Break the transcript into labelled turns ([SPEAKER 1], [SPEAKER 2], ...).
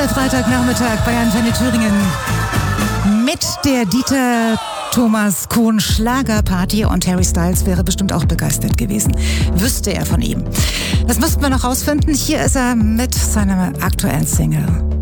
[SPEAKER 1] der Freitagnachmittag bei Antenne Thüringen mit der Dieter Thomas Kuhn Schlagerparty, und Harry Styles wäre bestimmt auch begeistert gewesen, wüsste er von ihm. Das müssten wir noch rausfinden. Hier ist er mit seiner aktuellen Single